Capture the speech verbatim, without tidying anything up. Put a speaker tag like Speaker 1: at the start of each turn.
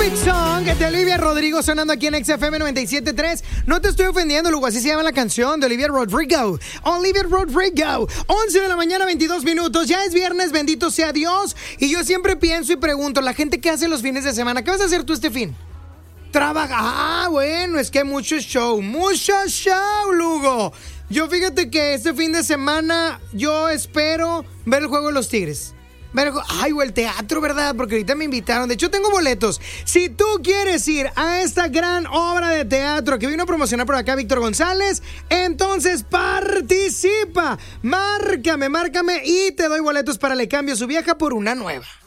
Speaker 1: Big Song de Olivia Rodrigo sonando aquí en X F M noventa y siete punto tres. No te estoy ofendiendo, Lugo, así se llama la canción de Olivia Rodrigo. Olivia Rodrigo. once de la mañana, veintidós minutos. Ya es viernes, bendito sea Dios. Y yo siempre pienso y pregunto, la gente que hace los fines de semana, ¿qué vas a hacer tú este fin? Trabaja. Ah, bueno, es que mucho show, mucho show, Lugo. Yo fíjate que este fin de semana yo espero ver el juego de los Tigres. Ver, ay, o el teatro, ¿verdad? Porque ahorita me invitaron. De hecho, tengo boletos. Si tú quieres ir a esta gran obra de teatro que vino a promocionar por acá Víctor González, entonces participa. Márcame, márcame y te doy boletos para Le Cambio Su Vieja por una nueva.